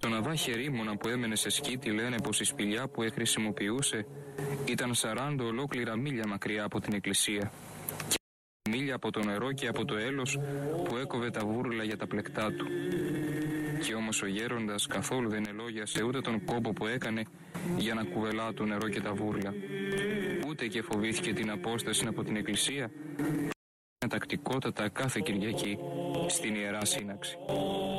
Το ναυάχι ερήμωνα που έμενε σε σκήτη λένε πως η σπηλιά που χρησιμοποιούσε ήταν 40 ολόκληρα μίλια μακριά από την εκκλησία. Και μίλια από το νερό και από το έλος που έκοβε τα βούρλα για τα πλεκτά του. Και όμως ο γέροντας καθόλου δεν ελόγιασε ούτε τον κόπο που έκανε για να κουβελά το νερό και τα βούρλα. Ούτε και φοβήθηκε την απόσταση από την εκκλησία, τακτικότατα κάθε Κυριακή στην Ιερά Σύναξη.